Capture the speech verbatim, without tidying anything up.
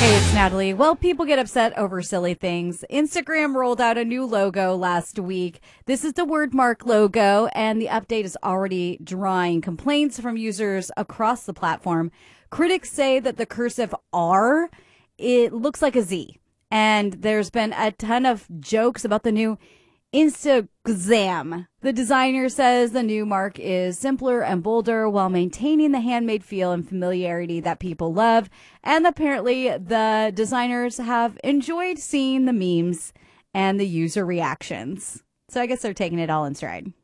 Hey, it's Natalie. Well, people get upset over silly things. Instagram rolled out a new logo last week. This is the Wordmark logo, and the update is already drawing complaints from users across the platform. Critics say that the cursive R, it looks like a Z. And there's been a ton of jokes about the new Instagram. The designer says the new mark is simpler and bolder while maintaining the handmade feel and familiarity that people love. And apparently the designers have enjoyed seeing the memes and the user reactions. So I guess they're taking it all in stride.